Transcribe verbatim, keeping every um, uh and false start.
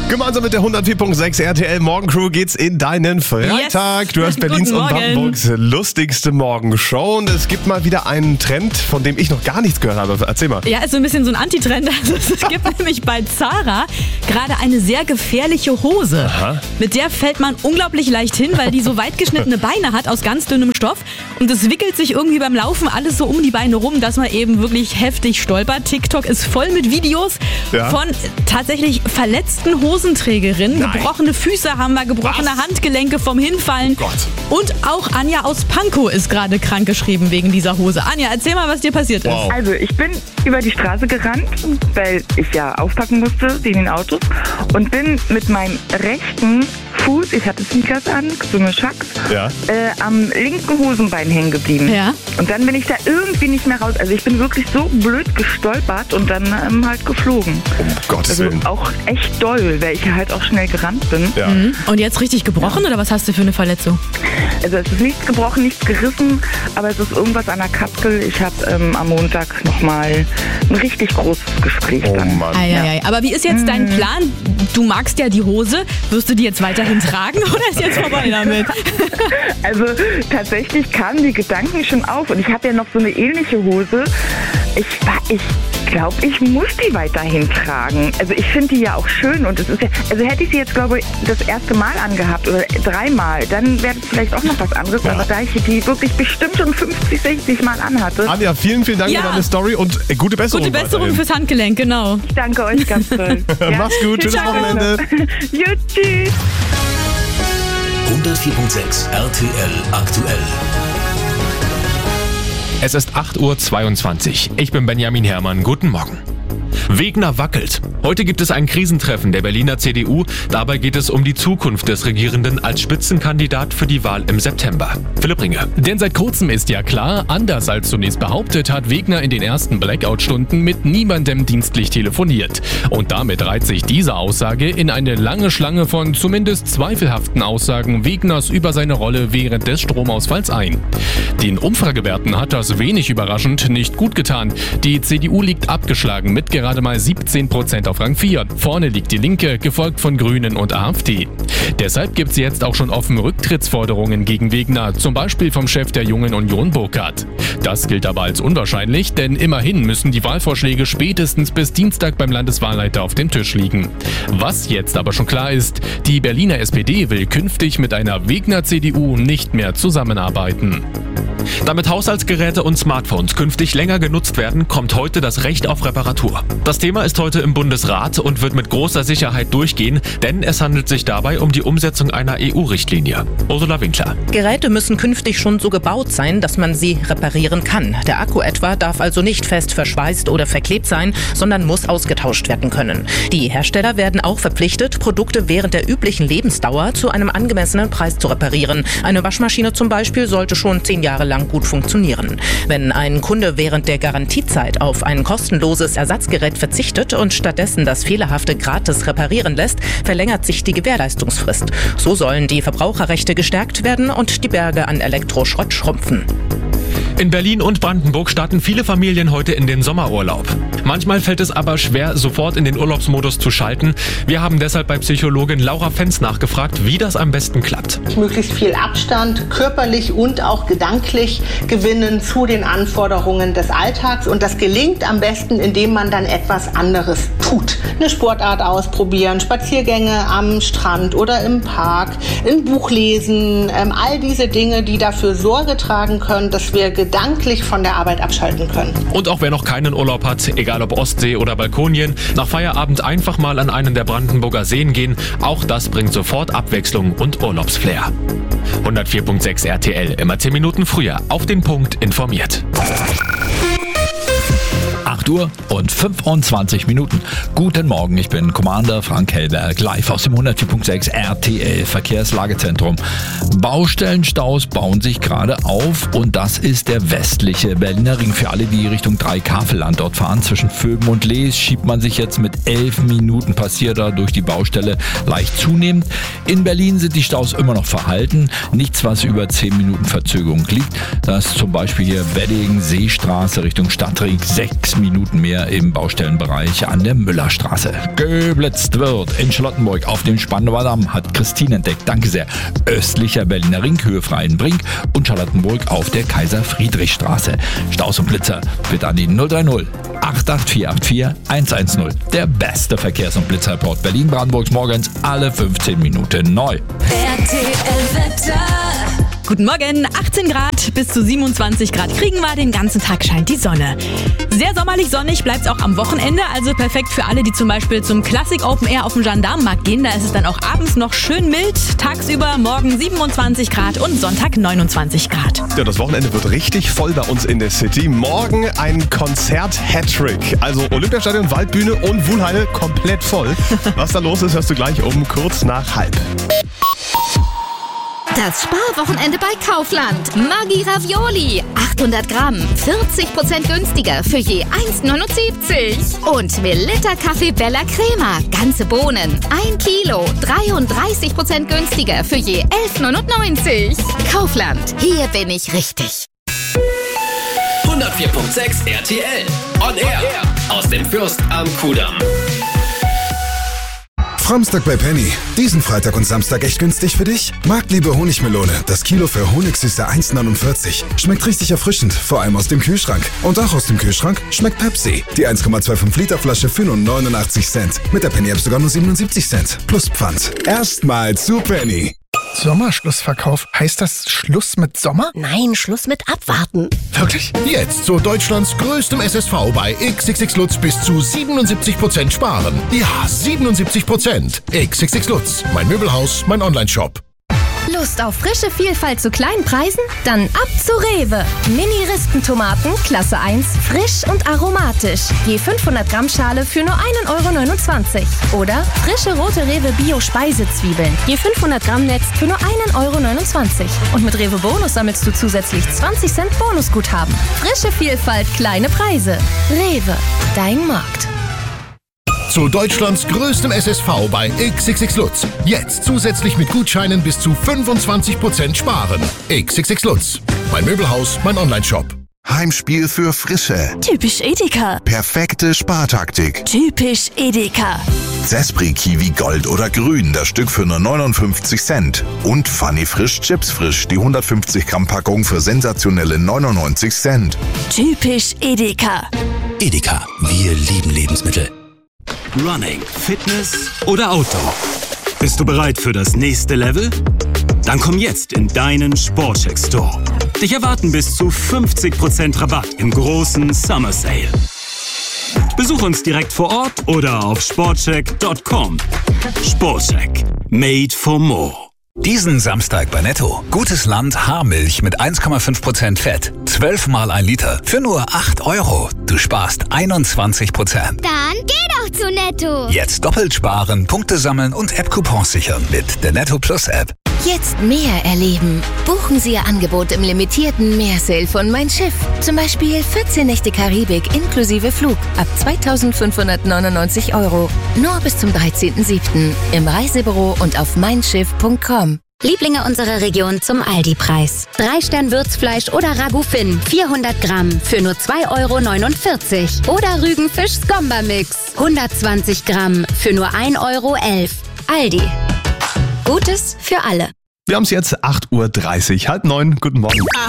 Gemeinsam mit der hundertvier Komma sechs R T L Morgencrew geht's in deinen Freitag. Yes. Du hast Berlins Guten und Morgen. Brandenburgs lustigste Morgenshow. Und es gibt mal wieder einen Trend, von dem ich noch gar nichts gehört habe. Erzähl mal. Ja, ist so ein bisschen so ein Antitrend. Also es gibt nämlich bei Zara gerade eine sehr gefährliche Hose. Aha. Mit der fällt man unglaublich leicht hin, weil die so weit geschnittene Beine hat aus ganz dünnem Stoff. Und es wickelt sich irgendwie beim Laufen alles so um die Beine rum, dass man eben wirklich heftig stolpert. TikTok ist voll mit Videos Ja. von tatsächlich verletzten Hosenträgerinnen. Nein. Gebrochene Füße haben wir, gebrochene Was? Handgelenke vom Hinfallen. Gott. Und auch Anja aus Pankow ist gerade krankgeschrieben wegen dieser Hose. Anja, erzähl mal, was dir passiert ist. Wow. Also ich bin über die Straße gerannt, weil ich ja aufpacken musste wegen den Autos und bin mit meinem rechten Fuß, ich hatte Sneakers an, so eine Chucks, Ja. äh, am linken Hosenbein hängen geblieben. Ja. Und dann bin ich da irgendwie nicht mehr raus. Also ich bin wirklich so blöd gestolpert und dann ähm, halt geflogen. Um Gottes Also Willen. auch echt doll, weil ich ja halt auch schnell gerannt bin. Ja. Mhm. Und jetzt richtig gebrochen oder was hast du für eine Verletzung? Also es ist nichts gebrochen, nichts gerissen, aber es ist irgendwas an der Kapsel. Ich habe ähm, am Montag nochmal ein richtig großes Gespräch Oh dann. Mann. Eieiei. Aber wie ist jetzt dein Plan? Du magst ja die Hose. Wirst du die jetzt weiterhin tragen oder ist jetzt vorbei damit? Also tatsächlich kamen die Gedanken schon auf und ich habe ja noch so eine ähnliche Hose. Ich, ich glaube, ich muss die weiterhin tragen. Also ich finde die ja auch schön und es ist ja, also hätte ich sie jetzt, glaube ich, das erste Mal angehabt oder dreimal, dann wäre das vielleicht auch noch was anderes. Ja. Aber da ich die wirklich bestimmt schon fünfzig, sechzig Mal anhatte, Anja, vielen, vielen Dank Ja. für deine Story und äh, gute Besserung. Gute Besserung weiterhin. fürs Handgelenk, genau. ich danke euch ganz doll. Mach's gut, schönes Ciao. Wochenende. Jo, tschüss. hundertvier Komma sechs R T L aktuell. Es ist acht Uhr zweiundzwanzig. Ich bin Benjamin Herrmann. Guten Morgen. Wegner wackelt. Heute gibt es ein Krisentreffen der Berliner C D U. Dabei geht es um die Zukunft des Regierenden als Spitzenkandidat für die Wahl im September. Philipp Ringe. Denn seit kurzem ist ja klar, anders als zunächst behauptet, hat Wegner in den ersten Blackout-Stunden mit niemandem dienstlich telefoniert. Und damit reiht sich diese Aussage in eine lange Schlange von zumindest zweifelhaften Aussagen Wegners über seine Rolle während des Stromausfalls ein. Den Umfragewerten hat das wenig überraschend nicht gut getan. Die C D U liegt abgeschlagen mit gerade mal siebzehn Prozent auf Rang vier. Vorne liegt die Linke, gefolgt von Grünen und AfD. Deshalb gibt es jetzt auch schon offen Rücktrittsforderungen gegen Wegner, zum Beispiel vom Chef der Jungen Union Burkhardt. Das gilt aber als unwahrscheinlich, denn immerhin müssen die Wahlvorschläge spätestens bis Dienstag beim Landeswahlleiter auf dem Tisch liegen. Was jetzt aber schon klar ist, die Berliner S P D will künftig mit einer Wegner-C D U nicht mehr zusammenarbeiten. Damit Haushaltsgeräte und Smartphones künftig länger genutzt werden, kommt heute das Recht auf Reparatur. Das Thema ist heute im Bundesrat und wird mit großer Sicherheit durchgehen, denn es handelt sich dabei um die Umsetzung einer E U-Richtlinie. Ursula Winkler. Geräte müssen künftig schon so gebaut sein, dass man sie reparieren kann. Der Akku etwa darf also nicht fest verschweißt oder verklebt sein, sondern muss ausgetauscht werden können. Die Hersteller werden auch verpflichtet, Produkte während der üblichen Lebensdauer zu einem angemessenen Preis zu reparieren. Eine Waschmaschine zum Beispiel sollte schon zehn Jahre lang gut funktionieren. Wenn ein Kunde während der Garantiezeit auf ein kostenloses Ersatzgerät verzichtet und stattdessen das Fehlerhafte gratis reparieren lässt, verlängert sich die Gewährleistungsfrist. So sollen die Verbraucherrechte gestärkt werden und die Berge an Elektroschrott schrumpfen. In Berlin und Brandenburg starten viele Familien heute in den Sommerurlaub. Manchmal fällt es aber schwer, sofort in den Urlaubsmodus zu schalten. Wir haben deshalb bei Psychologin Laura Fenz nachgefragt, wie das am besten klappt. Möglichst viel Abstand, körperlich und auch gedanklich gewinnen zu den Anforderungen des Alltags. Und das gelingt am besten, indem man dann etwas anderes tut. Eine Sportart ausprobieren, Spaziergänge am Strand oder im Park, ein Buch lesen, ähm, all diese Dinge, die dafür Sorge tragen können, dass wir gedanklich von der Arbeit abschalten können. Und auch wer noch keinen Urlaub hat, egal ob Ostsee oder Balkonien, nach Feierabend einfach mal an einen der Brandenburger Seen gehen. Auch das bringt sofort Abwechslung und Urlaubsflair. hundertvier Komma sechs R T L, immer zehn Minuten früher, auf den Punkt informiert. acht Uhr und fünfundzwanzig Minuten. Guten Morgen, ich bin Commander Frank Hellberg, live aus dem hundertvier Komma sechs R T L Verkehrslagezentrum. Baustellenstaus bauen sich gerade auf und das ist der westliche Berliner Ring. Für alle, die Richtung Dreikafelland dort fahren, zwischen Vöben und Lees, schiebt man sich jetzt mit elf Minuten Passierer durch die Baustelle leicht zunehmend. In Berlin sind die Staus immer noch verhalten, nichts, was über zehn Minuten Verzögerung liegt. Das ist zum Beispiel hier Wedding, Seestraße Richtung Stadtring, sechs Minuten mehr im Baustellenbereich an der Müllerstraße. Geblitzt wird in Charlottenburg auf dem Spandauer Damm, hat Christine entdeckt. Danke sehr. Östlicher Berliner Ring, Höhe Freienbrink und Charlottenburg auf der Kaiser-Friedrich-Straße. Staus und Blitzer bitte an die null drei null acht acht vier acht vier eins eins null. Der beste Verkehrs- und Blitzreport Berlin-Brandenburgs morgens alle fünfzehn Minuten neu. R T L-Wetter. Guten Morgen, achtzehn Grad bis zu siebenundzwanzig Grad kriegen wir, den ganzen Tag scheint die Sonne. Sehr sommerlich sonnig bleibt es auch am Wochenende, also perfekt für alle, die zum Beispiel zum Classic Open Air auf dem Gendarmenmarkt gehen. Da ist es dann auch abends noch schön mild, tagsüber morgen siebenundzwanzig Grad und Sonntag neunundzwanzig Grad. Ja, das Wochenende wird richtig voll bei uns in der City. Morgen ein Konzert-Hattrick. Also Olympiastadion, Waldbühne und Wuhlheide komplett voll. Was da los ist, hörst du gleich um kurz nach halb. Das Sparwochenende bei Kaufland. Maggi Ravioli. achthundert Gramm. vierzig Prozent günstiger für je eins neunundsiebzig. Und Melitta Kaffee Bella Crema. Ganze Bohnen. ein Kilo. dreiunddreißig Prozent günstiger für je elf neunundneunzig. Kaufland. Hier bin ich richtig. hundertvier Komma sechs R T L. On Air. Aus dem Fürst am Kudamm. Samstag bei Penny. Diesen Freitag und Samstag echt günstig für dich? Marktliebe Honigmelone. Das Kilo für Honigsüße eins neunundvierzig. Schmeckt richtig erfrischend, vor allem aus dem Kühlschrank. Und auch aus dem Kühlschrank schmeckt Pepsi. Die eins Komma fünfundzwanzig Liter Flasche für nur neunundachtzig Cent. Mit der Penny-App sogar nur siebenundsiebzig Cent. Plus Pfand. Erstmal zu Penny. Sommerschlussverkauf. Heißt das Schluss mit Sommer? Nein, Schluss mit Abwarten. Wirklich? Jetzt zu Deutschlands größtem S S V bei X X X Lutz bis zu siebenundsiebzig Prozent sparen. Ja, siebenundsiebzig Prozent. X X X Lutz. Mein Möbelhaus, mein Onlineshop. Lust auf frische Vielfalt zu kleinen Preisen? Dann ab zu Rewe. Mini-Rispentomaten, Klasse eins, frisch und aromatisch. Je fünfhundert Gramm Schale für nur ein Euro neunundzwanzig. Oder frische rote Rewe Bio-Speisezwiebeln. Je fünfhundert Gramm Netz für nur ein Euro neunundzwanzig. Und mit Rewe Bonus sammelst du zusätzlich zwanzig Cent Bonusguthaben. Frische Vielfalt, kleine Preise. Rewe, dein Markt. Zu Deutschlands größtem S S V bei X X X Lutz. Jetzt zusätzlich mit Gutscheinen bis zu fünfundzwanzig Prozent sparen. X X X Lutz. Mein Möbelhaus, mein Onlineshop. Heimspiel für Frische. Typisch Edeka. Perfekte Spartaktik. Typisch Edeka. Zespri Kiwi Gold oder Grün, das Stück für nur neunundfünfzig Cent. Und Funny Frisch Chips Frisch, die hundertfünfzig Gramm Packung für sensationelle neunundneunzig Cent. Typisch Edeka. Edeka, wir lieben Lebensmittel. Running, Fitness oder Outdoor? Bist du bereit für das nächste Level? Dann komm jetzt in deinen Sportcheck Store. Dich erwarten bis zu fünfzig Prozent Rabatt im großen Summer Sale. Besuch uns direkt vor Ort oder auf sportcheck punkt com. Sportcheck. Made for more. Diesen Samstag bei Netto. Gutes Land Haarmilch mit eins Komma fünf Prozent Fett. zwölf mal ein Liter. Für nur acht Euro. Du sparst einundzwanzig Prozent. Dann geh doch zu Netto. Jetzt doppelt sparen, Punkte sammeln und App-Coupons sichern mit der Netto Plus App. Jetzt mehr erleben. Buchen Sie Ihr Angebot im limitierten Meersale von Mein Schiff. Zum Beispiel vierzehn Nächte Karibik inklusive Flug ab zweitausendfünfhundertneunundneunzig Euro. Nur bis zum dreizehnten siebten im Reisebüro und auf mein schiff punkt com. Lieblinge unserer Region zum Aldi-Preis. Drei Stern Würzfleisch oder Ragout Finn, vierhundert Gramm für nur zwei Euro neunundvierzig. Oder Rügenfisch Skomba-Mix, hundertzwanzig Gramm für nur ein Euro elf. Aldi. Gutes für alle. Wir haben es jetzt acht Uhr dreißig, halb neun. Guten Morgen.